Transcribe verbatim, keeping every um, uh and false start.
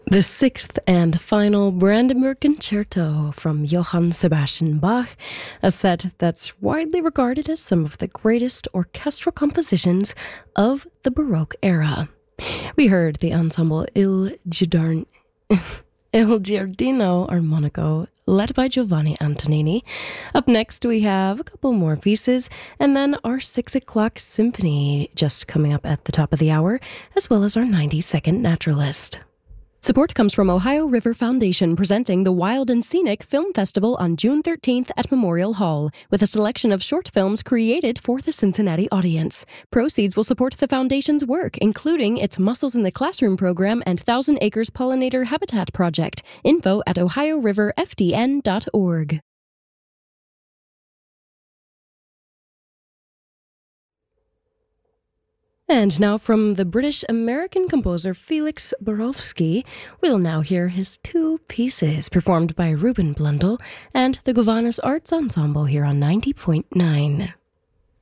The sixth and final Brandenburg Concerto from Johann Sebastian Bach, a set that's widely regarded as some of the greatest orchestral compositions of the Baroque era. We heard the ensemble Il Giardino, Il Giardino Armonico, led by Giovanni Antonini. Up next, we have a couple more pieces, and then our six o'clock symphony just coming up at the top of the hour, as well as our ninety-second naturalist. Support comes from Ohio River Foundation, presenting the Wild and Scenic Film Festival on June thirteenth at Memorial Hall, with a selection of short films created for the Cincinnati audience. Proceeds will support the foundation's work, including its Mussels in the Classroom program and Thousand Acres Pollinator Habitat Project. Info at ohio river f d n dot org. And now from the British-American composer Felix Borowski, we'll now hear his two pieces performed by Ruben Blundell and the Gowanus Arts Ensemble here on ninety point nine.